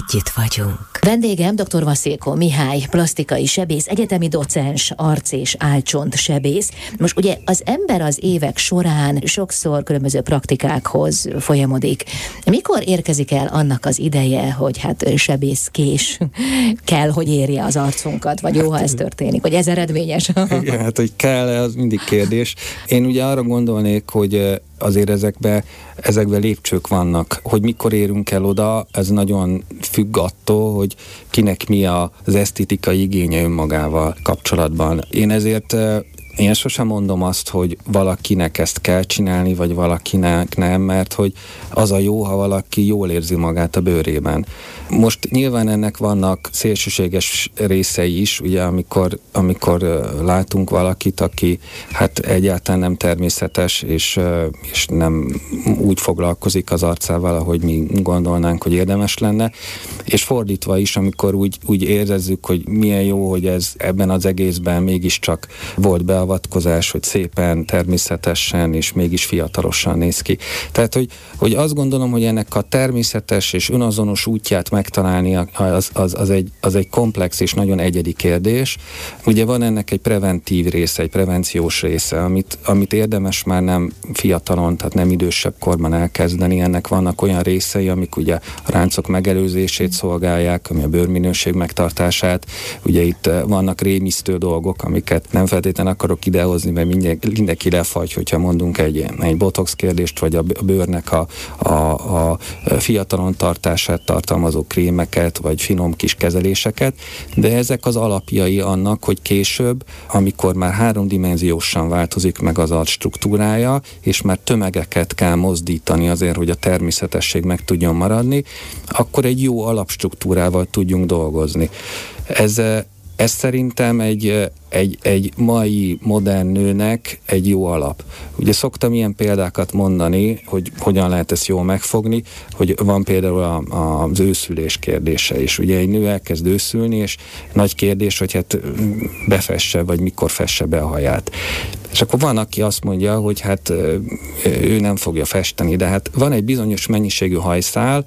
együtt vagyunk. Vendégem dr. Vaszilko Mihály, plastikai sebész, egyetemi docens, arc- és álcsonttsebész. Most ugye az ember az évek során sokszor különböző praktikákhoz folyamodik. Mikor érkezik el annak az ideje, hogy hát sebészkés kell, hogy érje az arcunkat, vagy jó, ha ez történik, hogy ez eredményes? Igen, hát hogy kell, az mindig kérdés. Én ugye arra gondolnék, hogy azért ezekben lépcsők vannak. Hogy mikor érünk el oda, ez nagyon függ attól, hogy kinek mi az esztétikai igénye önmagával kapcsolatban. Én sosem mondom azt, hogy valakinek ezt kell csinálni, vagy valakinek nem, mert hogy az a jó, ha valaki jól érzi magát a bőrében. Most nyilván ennek vannak szélsőséges részei is, ugye amikor látunk valakit, aki hát egyáltalán nem természetes, és nem úgy foglalkozik az arcával, ahogy mi gondolnánk, hogy érdemes lenne, és fordítva is, amikor úgy érezzük, hogy milyen jó, hogy ez ebben az egészben mégiscsak volt beavatkozás, hogy szépen, természetesen, és mégis fiatalosan néz ki. Tehát, hogy azt gondolom, hogy ennek a természetes és önazonos útját megtalálni, az egy komplex és nagyon egyedi kérdés. Ugye van ennek egy preventív része, egy prevenciós része, amit érdemes már nem fiatalon, tehát nem idősebb korban elkezdeni. Ennek vannak olyan részei, amik ugye a ráncok megelőzését szolgálják, ami a bőrminőség megtartását. Ugye itt vannak rémisztő dolgok, amiket nem feltétlenül akarok idehozni, mert mindenki lefagy, hogyha mondunk egy botox kérdést, vagy a bőrnek a fiatalon tartását tartalmazó krémeket, vagy finom kis kezeléseket, de ezek az alapjai annak, hogy később, amikor már háromdimenziósan változik meg az arc struktúrája, és már tömegeket kell mozdítani azért, hogy a természetesség meg tudjon maradni, akkor egy jó alapstruktúrával tudjunk dolgozni. Ez szerintem egy mai modern nőnek egy jó alap. Ugye szoktam ilyen példákat mondani, hogy hogyan lehet ezt jól megfogni, hogy van például az őszülés kérdése is. Ugye egy nő elkezd őszülni, és nagy kérdés, hogy hát befesse, vagy mikor fesse be a haját. És akkor van, aki azt mondja, hogy hát ő nem fogja festeni, de hát van egy bizonyos mennyiségű hajszál,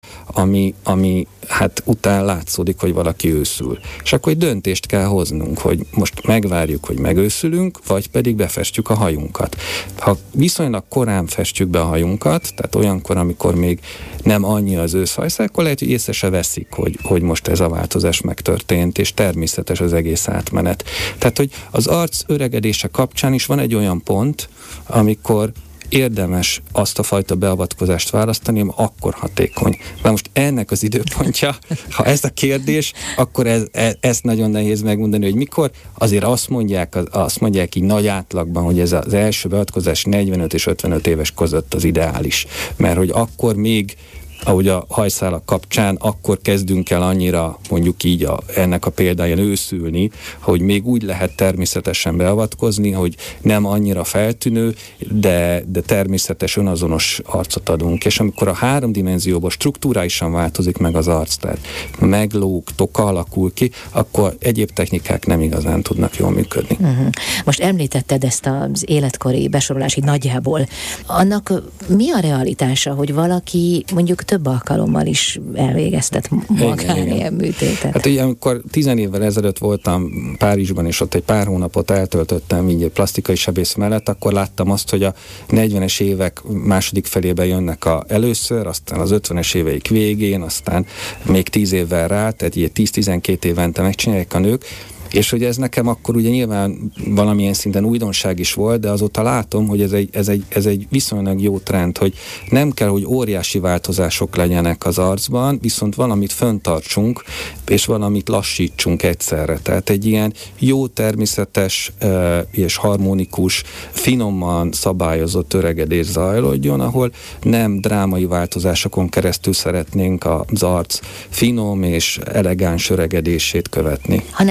ami hát után látszódik, hogy valaki őszül. És akkor egy döntést kell hoznunk, hogy most megvárjuk, hogy megőszülünk, vagy pedig befestjük a hajunkat. Ha viszonylag korán festjük be a hajunkat, tehát olyankor, amikor még nem annyi az őszhajszál, akkor lehet, hogy észre se veszik, hogy most ez a változás megtörtént, és természetes az egész átmenet. Tehát, hogy az arc öregedése kapcsán is van egy olyan pont, amikor érdemes azt a fajta beavatkozást választani, ami akkor hatékony. De most ennek az időpontja, ha ez a kérdés, akkor ezt nagyon nehéz megmondani, hogy mikor. Azért azt mondják így nagy átlagban, hogy ez az első beavatkozás 45 és 55 éves között az ideális. Mert hogy akkor még ahogy a hajszálak kapcsán, akkor kezdünk el annyira, mondjuk így ennek a példáján őszülni, hogy még úgy lehet természetesen beavatkozni, hogy nem annyira feltűnő, de természetes, önazonos arcot adunk. És amikor a háromdimenzióban struktúrálisan változik meg az arc, tehát meglóg, toka alakul ki, akkor egyéb technikák nem igazán tudnak jól működni. Most említetted ezt az életkori besorolási nagyjából. Annak mi a realitása, hogy valaki mondjuk több alkalommal is elvégeztet magán ilyen műtétet? Hát ugye, amikor 10 évvel ezelőtt voltam Párizsban, és ott egy pár hónapot eltöltöttem így egy plastikai sebész mellett, akkor láttam azt, hogy a 40-es évek második felében jönnek először, aztán az 50-es éveik végén, aztán még 10 évvel rá, tehát így 10-12 évente megcsinálják a nők, és hogy ez nekem akkor ugye nyilván valamilyen szinten újdonság is volt, de azóta látom, hogy ez egy viszonylag jó trend, hogy nem kell, hogy óriási változások legyenek az arcban, viszont valamit fenntartsunk, és valamit lassítsunk egyszerre. Tehát egy ilyen jó természetes és harmonikus, finoman szabályozott öregedés zajlódjon, ahol nem drámai változásokon keresztül szeretnénk az arc finom és elegáns öregedését követni. Hanem fokozatos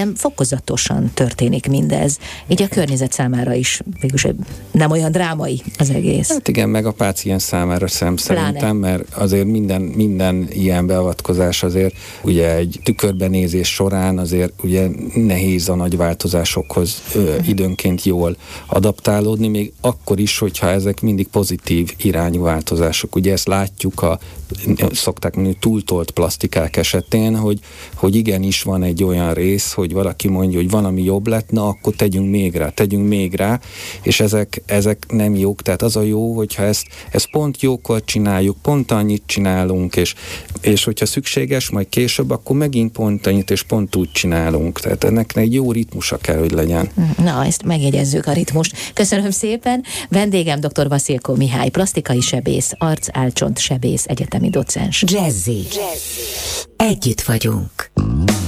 fokozatosan történik mindez. Így a környezet számára is végülis nem olyan drámai az egész. Hát igen, meg a páciens számára szerintem, mert azért minden ilyen beavatkozás azért ugye egy tükörbenézés során azért ugye nehéz a nagy változásokhoz időnként jól adaptálódni, még akkor is, hogyha ezek mindig pozitív irányú változások. Ugye ezt látjuk szokták mondani, túltolt plastikák esetén, hogy igenis van egy olyan rész, hogy valaki mondja, hogy van, ami jobb lett, na akkor tegyünk még rá, és ezek nem jók, tehát az a jó, hogyha ezt pont jókor csináljuk, pont annyit csinálunk, és hogyha szükséges, majd később, akkor megint pont annyit, és pont úgy csinálunk. Tehát ennek egy jó ritmusa kell, hogy legyen. Na, ezt megjegyezzük a ritmust. Köszönöm szépen. Vendégem dr. Vaszilko Mihály, plastikai sebész, arc-álcsont sebész, egyetemi docens. Jazzy. Együtt vagyunk.